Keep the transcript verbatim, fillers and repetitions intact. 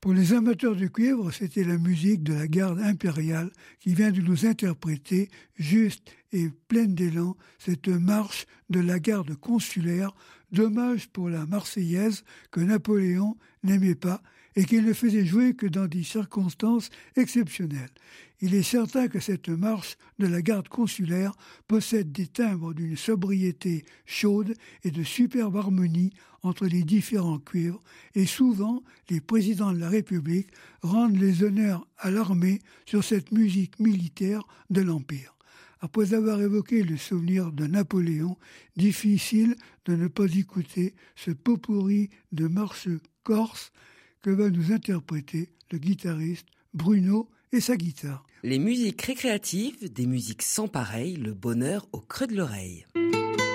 Pour les amateurs de cuivre, c'était la musique de la garde impériale qui vient de nous interpréter, juste et pleine d'élan, cette marche de la garde consulaire, dommage pour la Marseillaise que Napoléon n'aimait pas et qu'il ne faisait jouer que dans des circonstances exceptionnelles. Il est certain que cette marche de la garde consulaire possède des timbres d'une sobriété chaude et de superbe harmonie entre les différents cuivres, et souvent les présidents de la République rendent les honneurs à l'armée sur cette musique militaire de l'Empire. Après avoir évoqué le souvenir de Napoléon, difficile de ne pas écouter ce pot-pourri de marches corse que va nous interpréter le guitariste Bruno et sa guitare. Les musiques récréatives, des musiques sans pareil, le bonheur au creux de l'oreille.